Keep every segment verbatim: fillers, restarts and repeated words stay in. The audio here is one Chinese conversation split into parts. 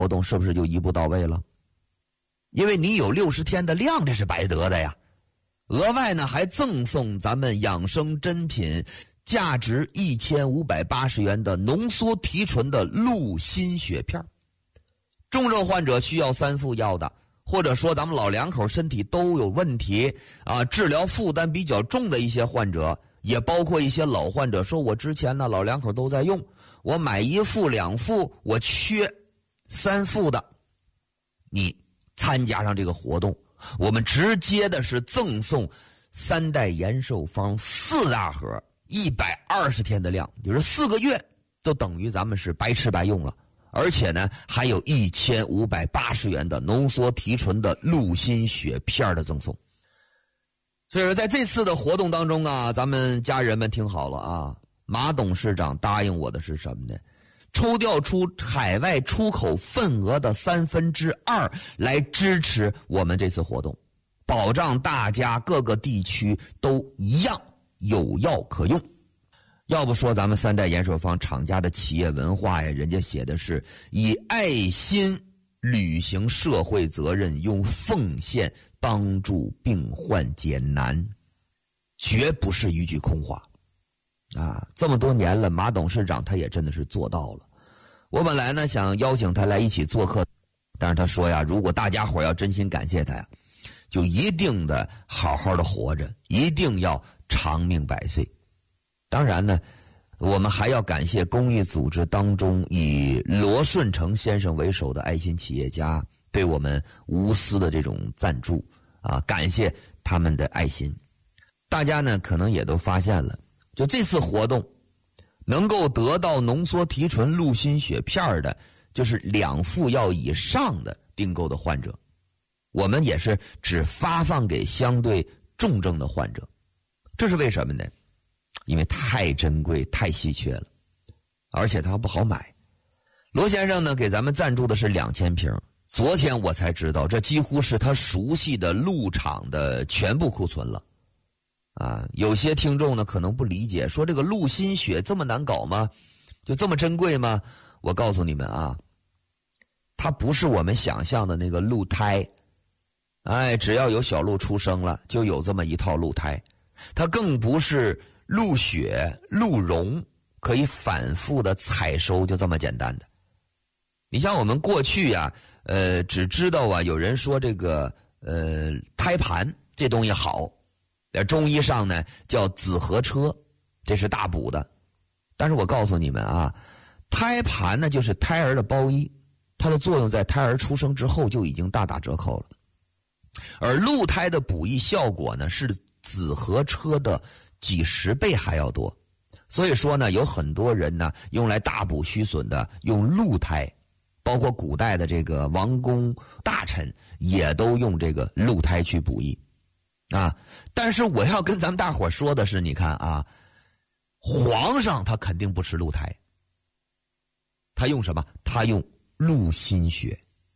活动是不是就一步到位了？因为你有六十天的量，这是白得的呀。额外呢还赠送咱们养生珍品价值一千五百八十元的浓缩提纯的鹿心血片。重症患者需要三副药的，或者说咱们老两口身体都有问题啊，治疗负担比较重的一些患者，也包括一些老患者说我之前呢老两口都在用，我买一副两副我缺三副的，你参加上这个活动，我们直接的是赠送三代延寿方四大盒，一百二十天的量，就是四个月都等于咱们是白吃白用了。而且呢还有一千五百八十元的浓缩提纯的鹿心血片的赠送。所以说在这次的活动当中啊，咱们家人们听好了啊，马董事长答应我的是什么呢？抽调出海外出口份额的三分之二来支持我们这次活动，保障大家各个地区都一样有药可用。要不说咱们三代延寿方厂家的企业文化呀，人家写的是以爱心履行社会责任，用奉献帮助病患解难，绝不是一句空话啊！这么多年了，马董事长他也真的是做到了。我本来呢想邀请他来一起做客，但是他说呀，如果大家伙要真心感谢他呀，就一定的好好的活着，一定要长命百岁。当然呢，我们还要感谢公益组织当中以罗顺成先生为首的爱心企业家对我们无私的这种赞助啊，感谢他们的爱心。大家呢可能也都发现了，就这次活动能够得到浓缩提纯鹿心血片的，就是两副药以上的订购的患者，我们也是只发放给相对重症的患者。这是为什么呢？因为太珍贵太稀缺了，而且它不好买。罗先生呢给咱们赞助的是两千瓶，昨天我才知道这几乎是他熟悉的鹿厂的全部库存了啊！有些听众呢可能不理解，说这个鹿心血这么难搞吗？就这么珍贵吗？我告诉你们啊，它不是我们想象的那个鹿胎，哎，只要有小鹿出生了就有这么一套鹿胎，它更不是鹿血鹿茸可以反复的采收就这么简单的。你像我们过去呀、啊、呃只知道啊有人说这个呃胎盘这东西好，在中医上呢叫紫河车，这是大补的。但是我告诉你们啊，胎盘呢就是胎儿的包衣，它的作用在胎儿出生之后就已经大打折扣了。而鹿胎的补益效果呢是紫河车的几十倍还要多，所以说呢，有很多人呢用来大补虚损的用鹿胎，包括古代的这个王公大臣也都用这个鹿胎去补益啊。但是我要跟咱们大伙说的是，你看啊，皇上他肯定不吃鹿胎，他用什么？他用鹿心血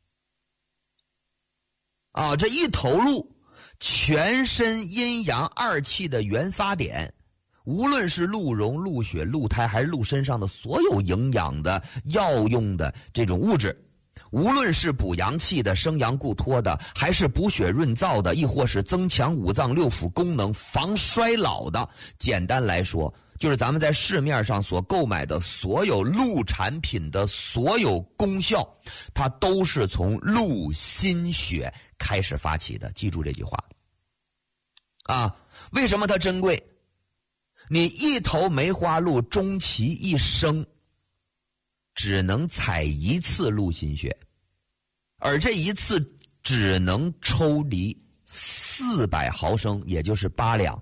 啊，这一头鹿。全身阴阳二气的原发点，无论是鹿茸、鹿血、鹿胎，还是鹿身上的所有营养的药用的这种物质，无论是补阳气的、生阳固脱的，还是补血润燥的，亦或是增强五脏六腑功能、防衰老的，简单来说，就是咱们在市面上所购买的所有鹿产品的所有功效，它都是从鹿心血开始发起的。记住这句话啊！为什么它珍贵？你一头梅花鹿终其一生只能采一次鹿心血，而这一次只能抽离四百毫升，也就是八两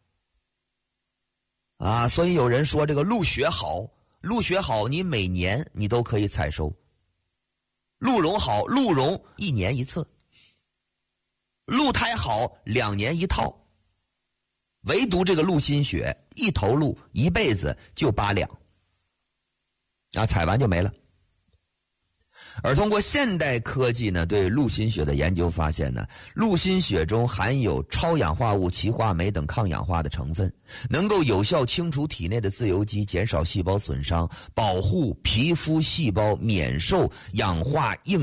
啊。所以有人说这个鹿血好，鹿血好，你每年你都可以采收。鹿茸好，鹿茸一年一次。鹿胎好，两年一套。唯独这个鹿心血，一头鹿一辈子就八两啊，采完就没了。 而通过现代科技呢，对鹿心血的研究发现呢，鹿心血中含有超氧化物歧化酶等抗氧化的成分，能够有效清除体内的自由基，减少细胞损伤，保护皮肤细胞免受氧化硬